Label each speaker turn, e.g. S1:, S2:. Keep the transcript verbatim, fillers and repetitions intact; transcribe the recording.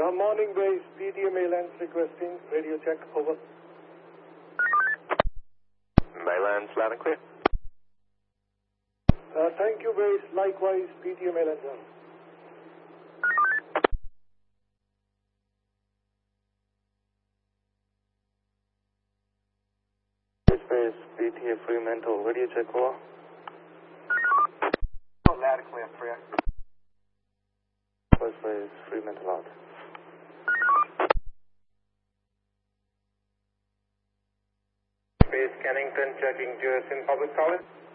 S1: Uh, morning base, P T M Maylands requesting radio check, over.
S2: Maylands loud and clear.
S1: Uh, thank you base, likewise P T M Maylands on.
S2: Base, B T A Fremantle, radio check, over.
S3: Oh, loud and clear, Freya.
S2: West base, Fremantle out.
S3: Base Kennington checking G S in public college.